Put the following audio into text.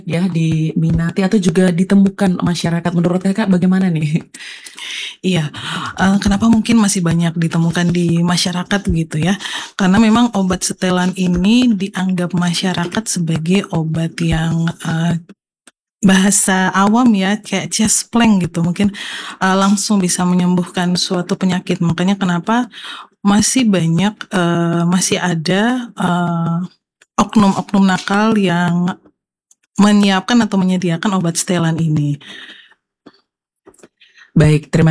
ya diminati atau juga ditemukan masyarakat. Menurut Kakak bagaimana nih? Iya, kenapa mungkin masih banyak ditemukan di masyarakat gitu ya, karena memang obat setelan ini dianggap masyarakat sebagai obat yang, bahasa awam ya, kayak cespleng gitu, mungkin, langsung bisa menyembuhkan suatu penyakit. Makanya kenapa masih banyak, masih ada, oknum-oknum nakal yang menyiapkan atau menyediakan obat setelan ini. Baik, terima